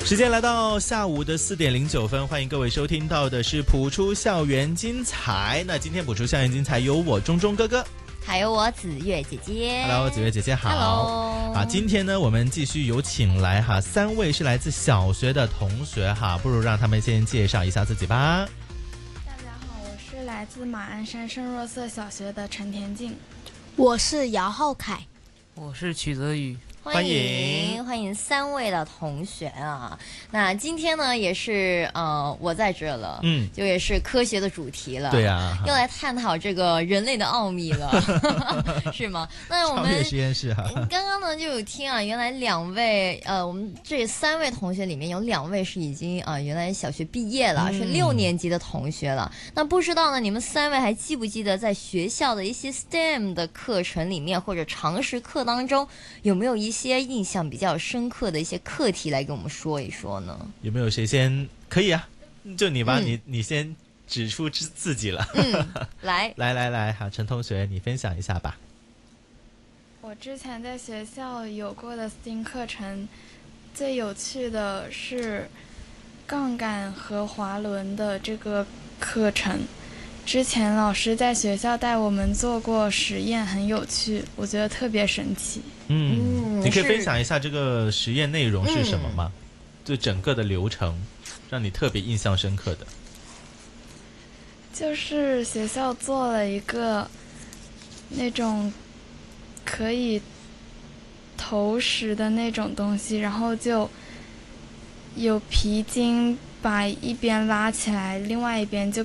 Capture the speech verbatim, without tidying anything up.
时间来到下午的四点零九分，欢迎各位收听到的是普出校园精彩。那今天普出校园精彩有我钟钟哥哥， 还有我子月姐姐。 Hello， 子月姐姐好。 Hello 啊，今天呢我们继续有请来哈三位是来自小学的同学哈，不如让他们先介绍一下自己吧。 大家好，我是来自马鞍山圣若瑟小学的陈田静。 我是姚浩凯。 我是曲泽宇。 欢迎欢迎三位的同学啊！那今天呢，也是呃，我在这了，嗯，就也是科学的主题了， 对啊， 又来探讨这个人类的奥秘了，是吗？那我们超越实验室哈， 刚刚呢就有听啊，原来两位呃，我们这三位同学里面有两位是已经啊、呃，原来小学毕业了，嗯、是六年级的同学了。那不知道呢，你们三位还记不记得在学校的一些 S T E M 的课程里面或者常识课当中，有没有一些一些印象比较深刻的一些课题来跟我们说一说呢？ 有没有谁先可以啊？就你吧，嗯、你你先指出自自己了。 嗯，来来来来，好，陈同学，你分享一下吧。 我之前在学校有过的 S T E A M 课程，最有趣的是杠杆和滑轮的这个课程。之前老师在学校带我们做过实验，很有趣，我觉得特别神奇。 嗯，你可以分享一下这个实验内容是什么吗？嗯、就整个的流程，让你特别印象深刻的。 就是学校做了一个那种可以投石的那种东西，然后就有皮筋把一边拉起来，另外一边就